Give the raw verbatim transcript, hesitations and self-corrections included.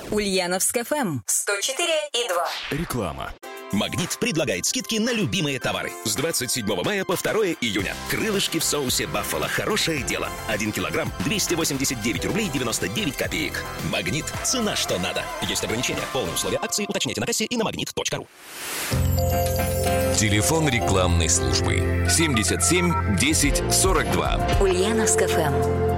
Ульяновск эф эм сто четыре и два. Реклама. «Магнит» предлагает скидки на любимые товары. С двадцать седьмого мая по второе июня. Крылышки в соусе «Баффало». Хорошее дело. Один килограмм двести восемьдесят девять рублей девяносто девять копеек. «Магнит». Цена, что надо. Есть ограничения. Полные условия акции уточняйте на кассе и на магнит точка ру. Телефон рекламной службы семьдесят семь десять сорок два. Ульяновск эф эм.